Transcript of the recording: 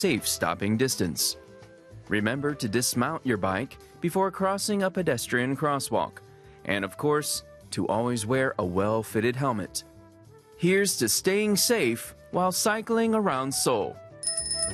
safe stopping distance. Remember to dismount your bike before crossing a pedestrian crosswalk. And of course, to always wear a well-fitted helmet. Here's to staying safe while cycling around Seoul.